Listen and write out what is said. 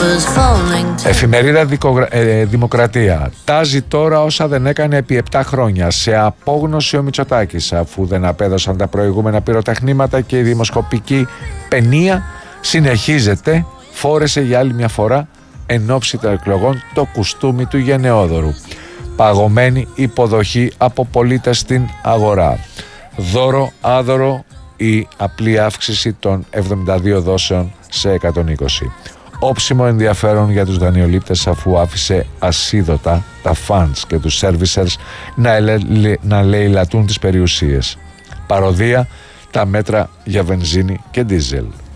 Εφημερίδα Δημοκρατία. Τάζει τώρα όσα δεν έκανε επί 7 χρόνια. Σε απόγνωση ο Μητσοτάκης, αφού δεν απέδωσαν τα προηγούμενα πυροτεχνήματα και η δημοσκοπική παινία συνεχίζεται. Φόρεσε για άλλη μια φορά εν ώψη των εκλογών το κουστούμι του γενναιόδωρου. Παγωμένη υποδοχή από πολίτες στην αγορά. Δώρο, άδωρο ή απλή αύξηση των 72 δόσεων σε 120. Όψιμο ενδιαφέρον για τους δανειολήπτες, αφού άφησε ασίδωτα τα funds και τους servicers να λαιλατούν τις περιουσίες. Παροδία τα μέτρα για βενζίνη και ντίζελ.